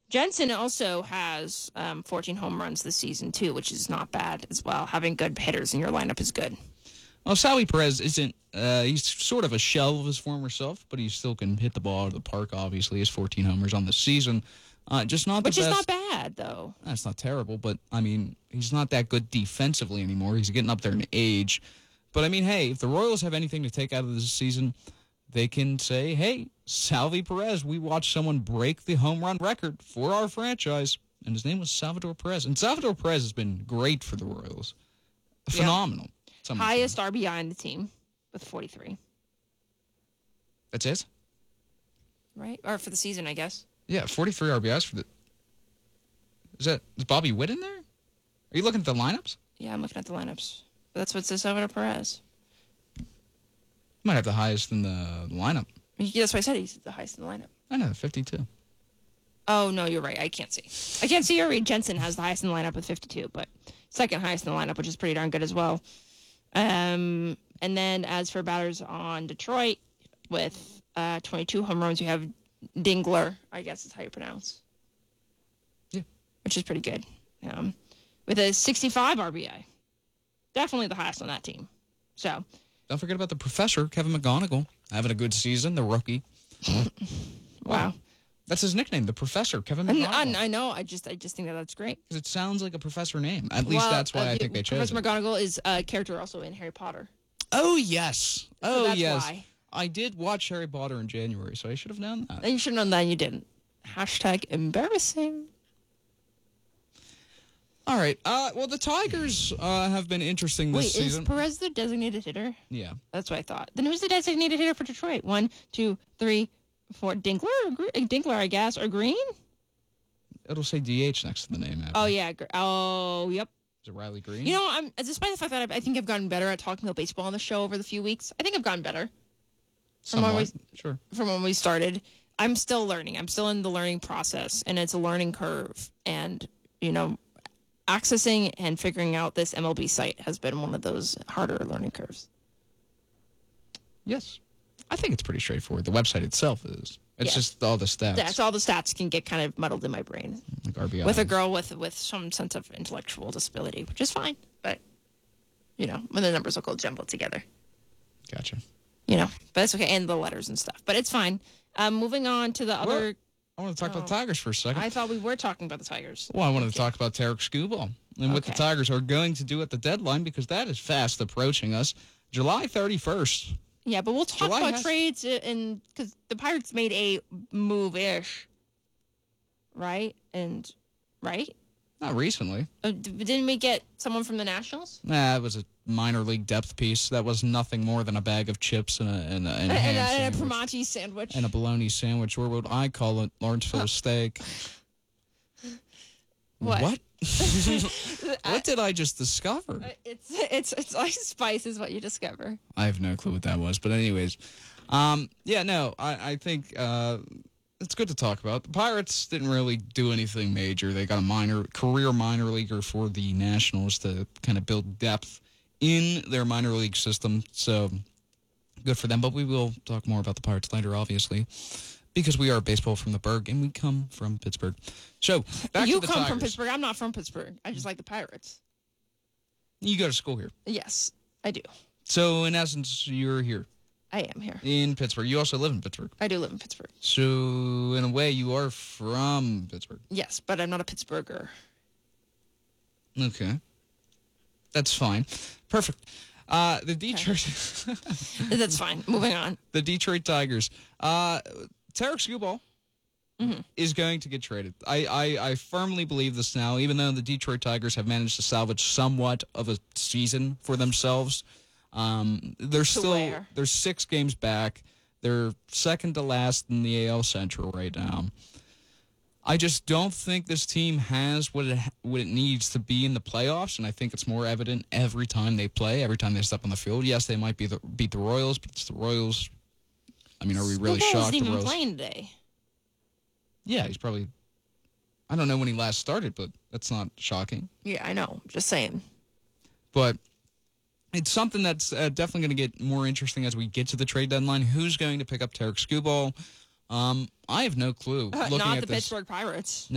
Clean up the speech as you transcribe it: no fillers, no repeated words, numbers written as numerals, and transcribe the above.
Jensen also has 14 home runs this season, too, which is not bad as well. Having good hitters in your lineup is good. Well, Salvi Perez isn't, he's sort of a shell of his former self, but he still can hit the ball out of the park, obviously. He has 14 homers on the season. Just not the best. Which is not bad, though. That's not terrible, but, I mean, he's not that good defensively anymore. He's getting up there in age. But, I mean, hey, if the Royals have anything to take out of this season, they can say, hey, Salvi Perez, we watched someone break the home run record for our franchise, and his name was Salvador Perez. And Salvador Perez has been great for the Royals. Phenomenal. Yeah. Highest RBI in the team with 43. That's it? Right? Or for the season, I guess. Yeah, 43 RBIs for the... Is Bobby Witt in there? Are you looking at the lineups? Yeah, I'm looking at the lineups. But that's what says Salvador Perez. Might have the highest in the lineup. Yeah, that's what I said. He's the highest in the lineup. I know, 52. Oh, no, you're right. I can't see. I can't see or read. Jensen has the highest in the lineup with 52, but second highest in the lineup, which is pretty darn good as well. And then as for batters on Detroit, with 22 home runs, you have Dingler, I guess is how you pronounce. Yeah. Which is pretty good. With a 65 RBI. Definitely the highest on that team. So... Don't forget about the professor, Kevin McGonigal, having a good season, the rookie. Wow. That's his nickname, the professor, Kevin McGonigal. I know. I just think that's great. Because it sounds like a professor name. At least that's why I think they chose Professor McGonagall is a character also in Harry Potter. Oh, yes. So that's why. I did watch Harry Potter in January, so I should have known that. And you should have known that, and you didn't. Hashtag embarrassing. All right. Well, the Tigers have been interesting this season. Is Perez the designated hitter? Yeah. That's what I thought. Then who's the designated hitter for Detroit? 1, 2, 3, 4. Dinkler, I guess. Or Green? It'll say DH next to the name. Oh, yeah. Oh, yep. Is it Riley Green? You know, despite the fact that I think I've gotten better at talking about baseball on the show over the few weeks, I think I've gotten better. Somewhat. From when we started. I'm still learning. I'm still in the learning process, and it's a learning curve. And, you know, accessing and figuring out this MLB site has been one of those harder learning curves. Yes. I think it's pretty straightforward. The website itself is. It's just all the stats. Yeah, so all the stats can get kind of muddled in my brain. Like RBI. With a girl with some sense of intellectual disability, which is fine. But, you know, when the numbers will go jumbled together. Gotcha. You know, but it's okay. And the letters and stuff. But it's fine. Moving on to the other... I want to talk about the Tigers for a second. I thought we were talking about the Tigers. Well, I wanted to talk about Tarek Skubal and what the Tigers are going to do at the deadline, because that is fast approaching us. July 31st. Yeah, but we'll talk about trades because the Pirates made a move-ish, right? Right? Not recently. Didn't we get someone from the Nationals? Nah, it was a minor league depth piece. That was nothing more than a bag of chips and a Primanti sandwich. And a bologna sandwich, or what I call it, Lawrenceville steak. What? What did I just discover? It's like spice is what you discover. I have no clue what that was, but anyways, I think it's good to talk about. The Pirates didn't really do anything major. They got a career minor leaguer for the Nationals to kind of build depth in their minor league system, so good for them. But we will talk more about the Pirates later, obviously, because we are baseball from the Berg, and we come from Pittsburgh. So, back to the Tigers. You come from Pittsburgh. I'm not from Pittsburgh. I just like the Pirates. You go to school here. Yes, I do. So, in essence, you're here. I am here. In Pittsburgh. You also live in Pittsburgh. I do live in Pittsburgh. So, in a way, you are from Pittsburgh. Yes, but I'm not a Pittsburgher. Okay. That's fine. Perfect. The Detroit... That's fine. Moving on. The Detroit Tigers. Tarek Skubal is going to get traded. I firmly believe this now, even though the Detroit Tigers have managed to salvage somewhat of a season for themselves. They're 6 games back. They're second to last in the AL Central right now. I just don't think this team has what it needs to be in the playoffs, and I think it's more evident every time they play, every time they step on the field. Yes, they might beat the Royals, but it's the Royals. I mean, are we really shocked? He's even playing today. Yeah, he's probably... I don't know when he last started, but that's not shocking. Yeah, I know. Just saying. But it's something that's definitely going to get more interesting as we get to the trade deadline. Who's going to pick up Tarek Skubal? I have no clue. Not the Pittsburgh Pirates.